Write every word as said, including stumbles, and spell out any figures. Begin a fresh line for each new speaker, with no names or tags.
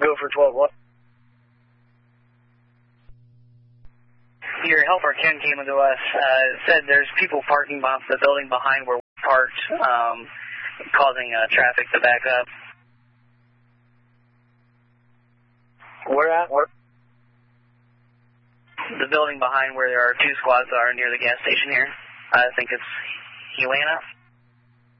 Go for twelve what?
Your helper Ken came into us, uh, said there's people parking behind the building behind where we parked, um, causing uh, traffic to back up.
Where at? Where?
The building behind where our two squads are near the gas station here. I think it's Helena.